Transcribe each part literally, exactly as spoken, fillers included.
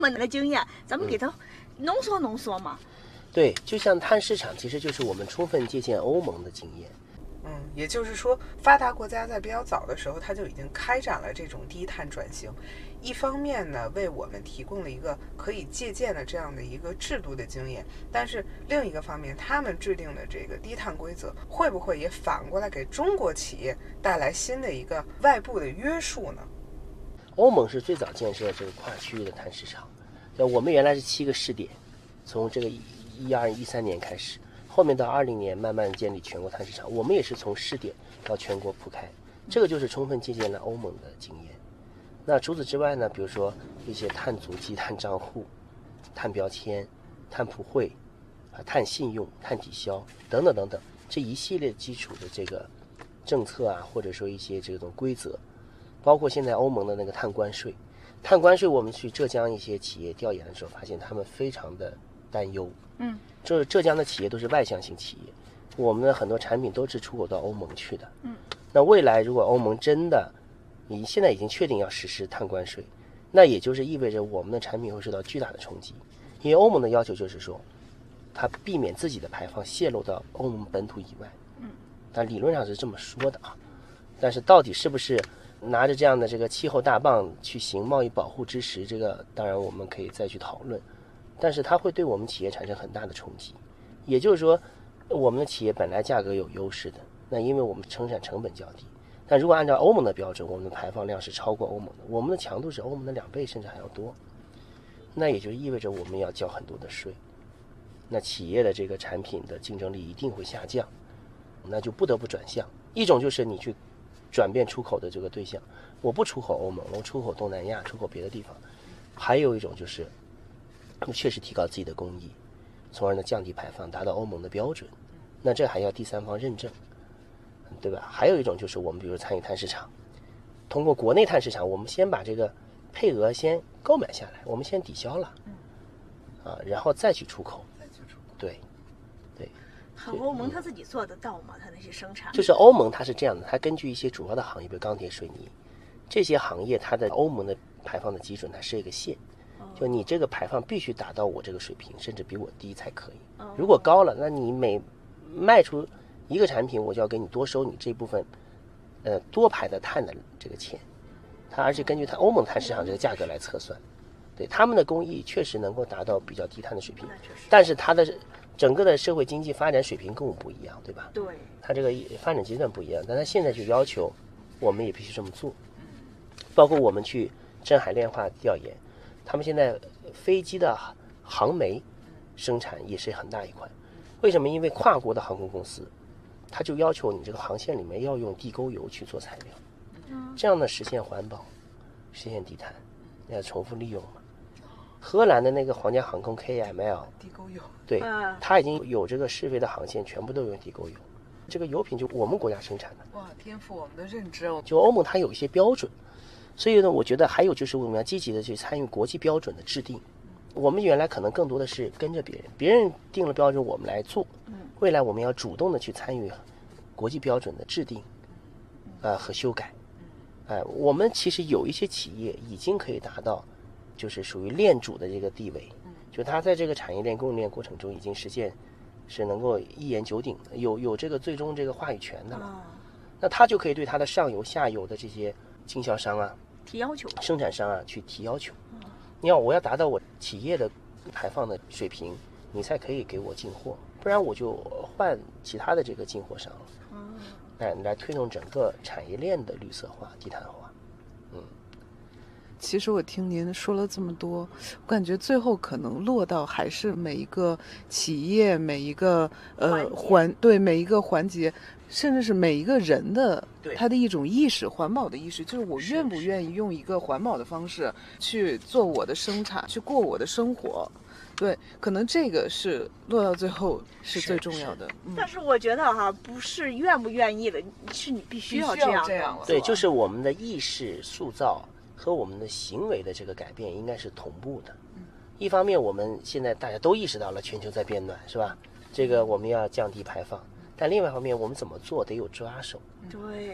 我们的经验，咱们给它浓缩浓缩嘛。 对，就像碳市场，其实就是我们充分借鉴欧盟的经验。 嗯，也就是说，发达国家在比较早的时候，它就已经开展了这种低碳转型。一方面呢，为我们提供了一个可以借鉴的这样的一个制度的经验，但是另一个方面，他们制定的这个低碳规则，会不会也反过来给中国企业带来新的一个外部的约束呢？ 欧盟是最早建设这个跨区域的碳市场，我们原来是七个试点，从这个一二一三年开始，后面到二零年慢慢建立全国碳市场，我们也是从试点到全国铺开，这个就是充分借鉴了欧盟的经验。那除此之外呢，比如说一些碳足迹、碳账户、碳标签、碳普惠、啊碳信用、碳抵消等等等等，这一系列基础的这个政策啊，或者说一些这种规则，包括现在欧盟的那个碳关税。碳关税，我们去浙江一些企业调研的时候，发现他们非常的担忧。 嗯， 这浙江的企业都是外向型企业，我们的很多产品都是出口到欧盟去的。 嗯， 那未来如果欧盟真的，你现在已经确定要实施碳关税，那也就是意味着我们的产品会受到巨大的冲击，因为欧盟的要求就是说，它避免自己的排放泄露到欧盟本土以外。 嗯， 但理论上是这么说的啊，但是到底是不是拿着这样的这个气候大棒去行贸易保护之实，这个当然我们可以再去讨论，但是它会对我们企业产生很大的冲击。也就是说，我们的企业本来价格有优势的，那因为我们生产成本较低，但如果按照欧盟的标准，我们的排放量是超过欧盟的，我们的强度是欧盟的两倍甚至还要多，那也就意味着我们要交很多的税，那企业的这个产品的竞争力一定会下降，那就不得不转向。一种就是你去转变出口的这个对象，我不出口欧盟，我出口东南亚，出口别的地方。还有一种就是确实提高自己的工艺，从而呢降低排放，达到欧盟的标准，那这还要第三方认证，对吧？还有一种就是我们比如参与碳市场，通过国内碳市场，我们先把这个配额先购买下来，我们先抵消了，啊，然后再去出口。对，对。 和欧盟他自己做得到吗？他那些生产就是欧盟它是这样的，它根据一些主要的行业，比如钢铁、水泥这些行业，它的欧盟的排放的基准它是一个线，就你这个排放必须达到我这个水平，甚至比我低才可以。如果高了，那你每卖出一个产品，我就要给你多收你这部分呃多排的碳的这个钱。它而且根据它欧盟碳市场这个价格来测算，对他们的工艺确实能够达到比较低碳的水平，但是它的整个的社会经济发展水平跟我们不一样，对吧？ 对， 它这个发展阶段不一样，但它现在就要求我们也必须这么做。包括我们去镇海炼化调研，他们现在飞机的航煤生产也是很大一块。为什么？因为跨国的航空公司，它就要求你这个航线里面要用地沟油去做材料，这样呢实现环保，实现低碳，要重复利用嘛。荷兰的那个皇家航空 K M L 地沟油， 对，它已经有这个试飞的航线全部都用地沟油，这个油品就我们国家生产的。 哇，颠覆我们的认知哦。 就欧盟它有一些标准，所以呢，我觉得还有就是我们要积极的去参与国际标准的制定。我们原来可能更多的是跟着别人，别人定了标准我们来做，未来我们要主动的去参与国际标准的制定，呃和修改。哎、呃，我们其实有一些企业已经可以达到就是属于链主的这个地位，就他在这个产业链供应链过程中已经实现是能够一言九鼎的，有有这个最终这个话语权的了。那他就可以对他的上游下游的这些经销商啊提要求， 生产商啊去提要求，你要我要达到我企业的排放的水平，你才可以给我进货，不然我就换其他的这个进货商了。来来推动整个产业链的绿色化、低碳化。嗯， 其实我听您说了这么多，我感觉最后可能落到还是每一个企业、每一个呃环对每一个环节，甚至是每一个人的他的一种意识，环保的意识，就是我愿不愿意用一个环保的方式去做我的生产，去过我的生活。对，可能这个是落到最后是最重要的。 嗯、但是我觉得哈、啊，不是愿不愿意的，是你必须要这样。 这样对，就是我们的意识塑造和我们的行为的这个改变应该是同步的。嗯、一方面，我们现在大家都意识到了全球在变暖，是吧？这个我们要降低排放。但另外一方面，我们怎么做得有抓手。 对，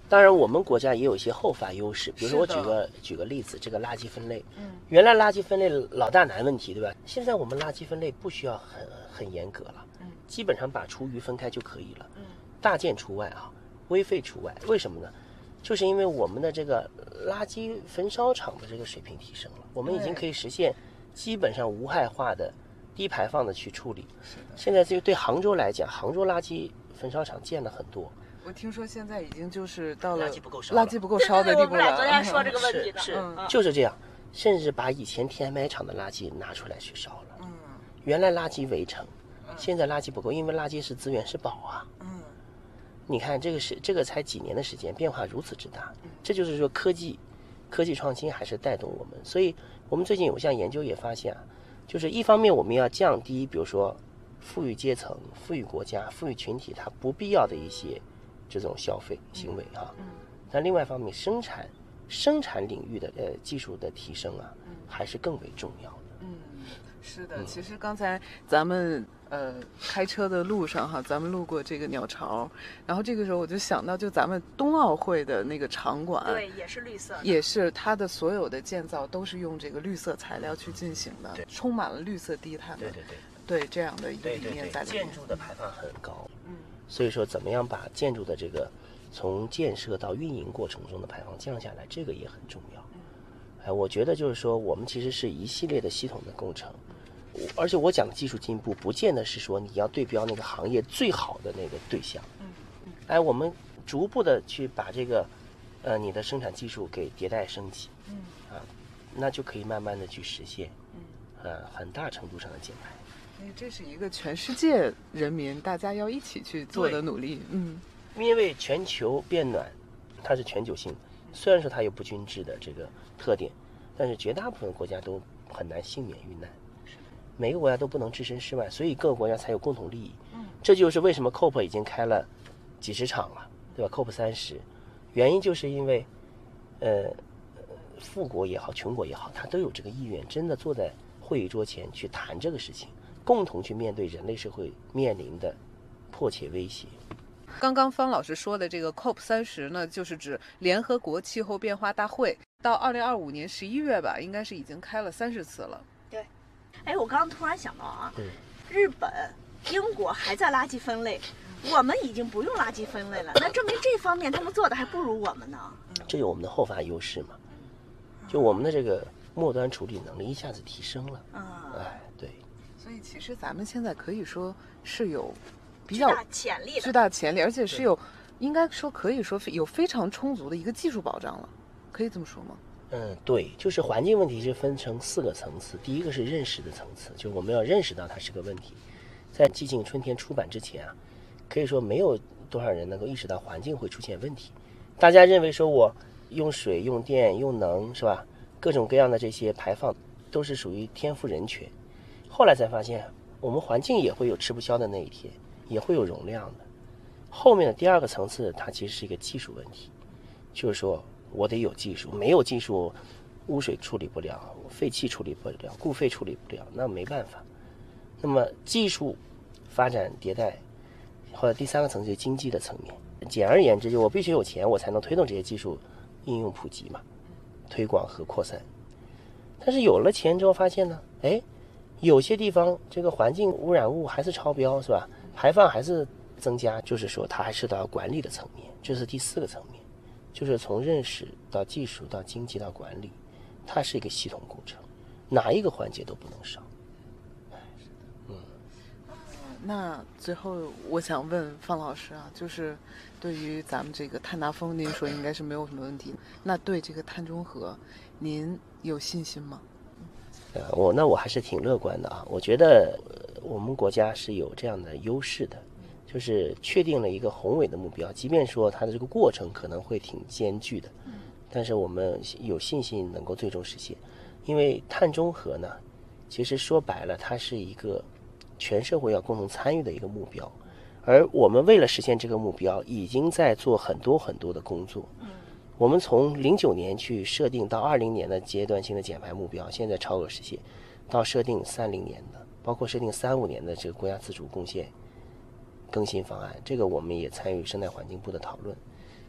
当然，我们国家也有一些后发优势，比如说我举个举个例子，这个垃圾分类，嗯，原来垃圾分类老大难问题，对吧？现在我们垃圾分类不需要很很严格了，嗯，基本上把厨余分开就可以了，嗯，大件除外啊，微废除外。为什么呢？就是因为我们的这个垃圾焚烧厂的这个水平提升了，我们已经可以实现基本上无害化的、低排放的去处理。现在对对杭州来讲，杭州垃圾焚烧厂建了很多。 我听说现在已经就是到了垃圾不够烧垃圾不够烧的地步了。 我们俩昨天说这个问题的， 是是、嗯、就是这样，甚至把以前 T M I 厂的垃圾拿出来去烧了。嗯，原来垃圾围城，现在垃圾不够，因为垃圾是资源是宝啊。嗯，你看这个是这个才几年的时间，变化如此之大，这就是说科技科技创新还是带动我们。所以我们最近有项研究也发现啊，就是一方面我们要降低，比如说富裕阶层、富裕国家、富裕群体它不必要的一些这种消费行为啊，嗯，但另外一方面，生产生产领域的呃技术的提升啊，嗯，还是更为重要的。 嗯，是的，嗯，其实刚才咱们呃开车的路上哈，咱们路过这个鸟巢，然后这个时候我就想到，就咱们冬奥会的那个场馆， 对，也是绿色的， 也是它的所有的建造都是用这个绿色材料去进行的， 对， 充满了绿色低碳的， 对对对。 对这样的一个理念在里面， 建筑的排放很高，嗯，所以说怎么样把建筑的这个从建设到运营过程中的排放降下来，这个也很重要。哎，我觉得就是说，我们其实是一系列的系统的工程，而且我讲的技术进步，不见得是说你要对标那个行业最好的那个对象，嗯嗯，哎，我们逐步的去把这个，呃，你的生产技术给迭代升级，嗯啊，那就可以慢慢的去实现，嗯，呃，很大程度上的减排。 所以这是一个全世界人民大家要一起去做的努力。嗯， 因为全球变暖，它是全球性的，虽然说它有不均质的这个特点，但是绝大部分国家都很难幸免于难。每个国家都不能置身事外，所以各个国家才有共同利益。嗯，这就是为什么 C O P 已经开了几十场了，对吧 ？C O P 三十，原因就是因为，呃，富国也好，穷国也好，他都有这个意愿，真的坐在会议桌前去谈这个事情。共同去面对人类社会面临的迫切威胁。 刚刚方老师说的这个 C O P 三十呢，就是指联合国气候变化大会，到二零二五年十一月吧，应该是已经开了三十次了。 对，哎，我刚刚突然想到啊，嗯，日本、英国还在垃圾分类，我们已经不用垃圾分类了，那证明这方面他们做的还不如我们呢。 这有我们的后发优势嘛？就我们的这个末端处理能力一下子提升了。啊、嗯，哎，对。 所以其实咱们现在可以说是有比较巨大潜力的， 巨大潜力，而且是有，应该说可以说有非常充足的一个技术保障了，可以这么说吗？ 嗯，对，就是环境问题是分成四个层次，第一个是认识的层次，就是我们要认识到它是个问题。在《寂静春天》出版之前啊，可以说没有多少人能够意识到环境会出现问题，大家认为说我用水、用电、用能，是吧？各种各样的这些排放都是属于天赋人权。后来才发现，我们环境也会有吃不消的那一天，也会有容量的。后面的第二个层次，它其实是一个技术问题，就是说我得有技术，没有技术，污水处理不了，废气处理不了，固废处理不了，那没办法。那么技术发展迭代，或者第三个层次就是经济的层面。简而言之，就我必须有钱，我才能推动这些技术应用普及嘛，推广和扩散。但是有了钱之后，发现呢，哎。有些地方这个环境污染物还是超标，是吧？排放还是增加，就是说它还是到管理的层面，这是第四个层面，就是从认识到技术到经济到管理，它是一个系统工程，哪一个环节都不能少。嗯， 那最后我想问方老师啊，就是对于咱们这个碳达峰，您说应该是没有什么问题，那对这个碳中和，您有信心吗？ 呃，我那我还是挺乐观的啊。我觉得、呃、我们国家是有这样的优势的，就是确定了一个宏伟的目标，即便说它的这个过程可能会挺艰巨的，但是我们有信心能够最终实现。因为碳中和呢，其实说白了，它是一个全社会要共同参与的一个目标，而我们为了实现这个目标，已经在做很多很多的工作。我们从零九年去设定到二零年的阶段性的减排目标，现在超额实现，到设定三零年的，包括设定三五年的这个国家自主贡献更新方案，这个我们也参与生态环境部的讨论。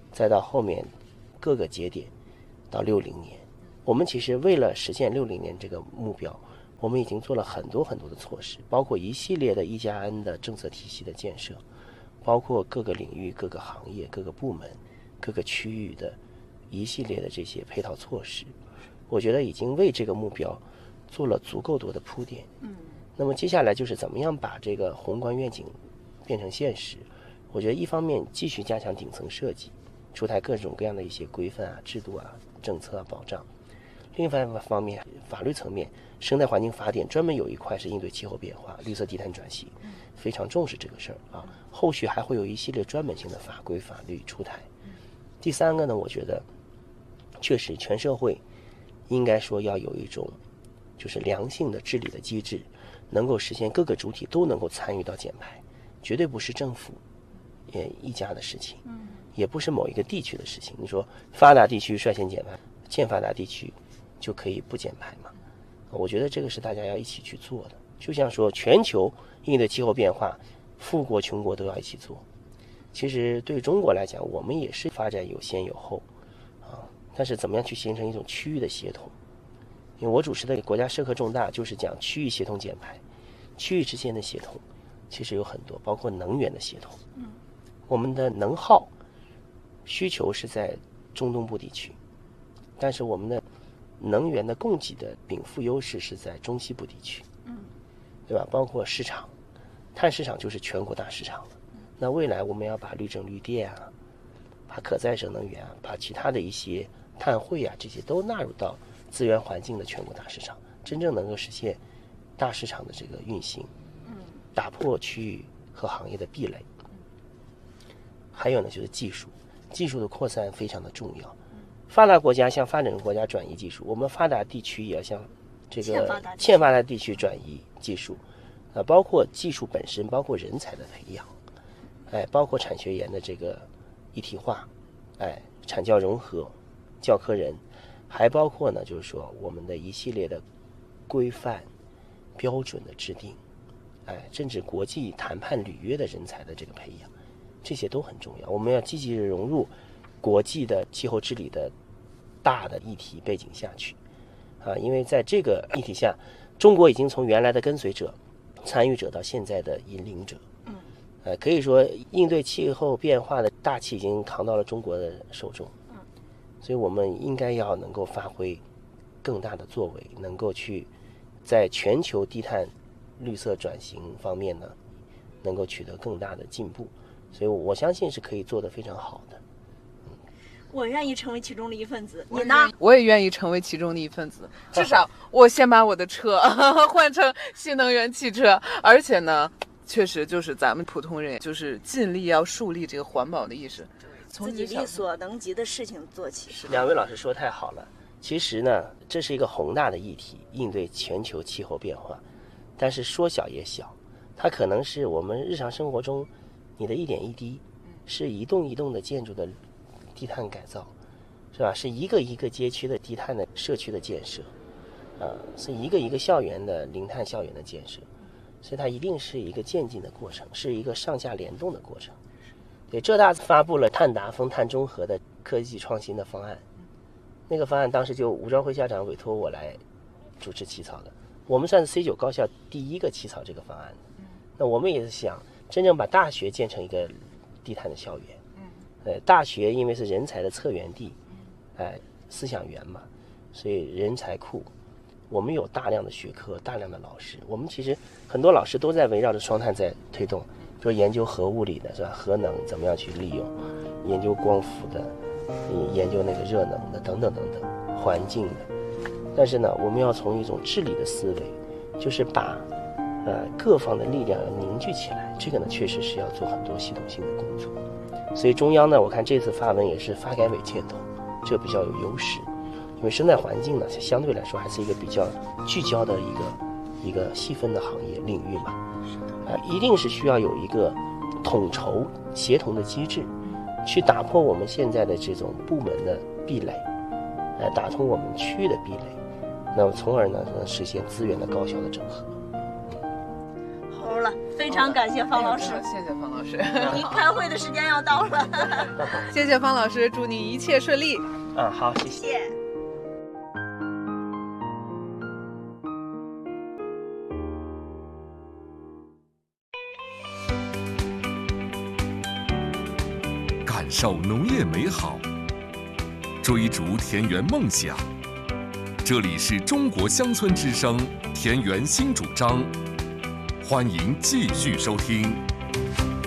再到后面各个节点到六零年，我们其实为了实现六零年这个目标，我们已经做了很多很多的措施，包括一系列的一加 N 的政策体系的建设，包括各个领域、各个行业、各个部门、各个区域的一系列的这些配套措施，我觉得已经为这个目标做了足够多的铺垫。嗯，那么接下来就是怎么样把这个宏观愿景变成现实。我觉得一方面继续加强顶层设计，出台各种各样的一些规范啊、制度啊、政策啊、保障。另一方面，法律层面，生态环境法典专门有一块是应对气候变化、绿色低碳转型，非常重视这个事儿啊。后续还会有一系列专门性的法规法律出台。第三个呢，我觉得确实全社会应该说要有一种就是良性的治理的机制，能够实现各个主体都能够参与到减排，绝对不是政府也一家的事情，也不是某一个地区的事情。你说发达地区率先减排，欠发达地区就可以不减排吗？我觉得这个是大家要一起去做的。就像说全球应对气候变化，富国穷国都要一起做。其实对中国来讲，我们也是发展有先有后啊，但是怎么样去形成一种区域的协同？因为我主持的国家社科重大就是讲区域协同减排，区域之间的协同其实有很多，包括能源的协同。嗯，我们的能耗需求是在中东部地区，但是我们的能源的供给的禀赋优势是在中西部地区。嗯，对吧？包括市场，碳市场就是全国大市场了。那未来我们要把绿政绿电啊，把可再生能源啊，把其他的一些碳汇啊，这些都纳入到资源环境的全国大市场，真正能够实现大市场的这个运行，打破区域和行业的壁垒。还有呢，就是技术，技术的扩散非常的重要。发达国家向发展中国家转移技术，我们发达地区也要向这个欠发达地区转移技术，啊，包括技术本身，包括人才的培养，哎，包括产学研的这个一体化，哎，产教融合，教科人，还包括呢，就是说我们的一系列的规范标准的制定，哎，甚至国际谈判履约的人才的这个培养，这些都很重要。我们要积极地融入国际的气候治理的大的议题背景下去，啊，因为在这个议题下，中国已经从原来的跟随者、参与者到现在的引领者，嗯，呃，可以说应对气候变化的大旗已经扛到了中国的手中，嗯，所以我们应该要能够发挥更大的作为，能够去在全球低碳绿色转型方面呢，能够取得更大的进步，所以我相信是可以做得非常好的。 我愿意成为其中的一份子，你呢？ 我也愿意成为其中的一份子，至少我先把我的车换成新能源汽车，而且呢，确实就是咱们普通人就是尽力要树立这个环保的意识， 自己力所能及的事情做起。 两位老师说太好了，其实呢，这是一个宏大的议题，应对全球气候变化，但是说小也小，它可能是我们日常生活中你的一点一滴，是一栋一栋的建筑的低碳改造，是吧？是一个一个街区的低碳的社区的建设，啊，是一个一个校园的零碳校园的建设，所以它一定是一个渐进的过程，是一个上下联动的过程。对，浙大发布了碳达峰、碳中和的科技创新的方案，那个方案当时就吴朝辉校长委托我来主持起草的，我们算是 C 九高校第一个起草这个方案的。那我们也是想真正把大学建成一个低碳的校园。呃，大学因为是人才的策源地，哎，思想源嘛，所以人才库，我们有大量的学科，大量的老师，我们其实很多老师都在围绕着双碳在推动，说研究核物理的是吧？核能怎么样去利用，研究光伏的，研究那个热能的等等等等，环境的。但是呢，我们要从一种治理的思维，就是把呃各方的力量要凝聚起来，这个呢确实是要做很多系统性的工作。所以中央呢，我看这次发文也是发改委牵头，这比较有优势，因为生态环境呢，相对来说还是一个比较聚焦的一个一个细分的行业领域嘛，啊、呃，一定是需要有一个统筹协同的机制，去打破我们现在的这种部门的壁垒，来打通我们区域的壁垒，那么从而呢，能实现资源的高效的整合。 好头了。非常感谢方老师， 谢谢方老师。 你开会的时间要到了。 谢谢方老师，祝你一切顺利。 嗯，好，谢谢。 谢谢。 感受农业美好，追逐田园梦想。这里是中国乡村之声田园新主张，欢迎继续收听。